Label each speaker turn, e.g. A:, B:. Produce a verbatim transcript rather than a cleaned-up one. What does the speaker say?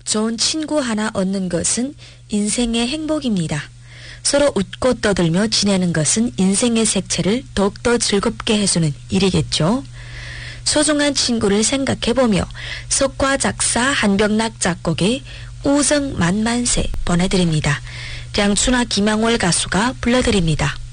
A: 좋은 친구 하나 얻는 것은 인생의 행복입니다. 서로 웃고 떠들며 지내는 것은 인생의 색채를 더욱더 즐겁게 해주는 일이겠죠. 소중한 친구를 생각해보며 석화 작사 한병락 작곡의 우정 만만세 보내드립니다. 량춘화 김양월 가수가 불러드립니다.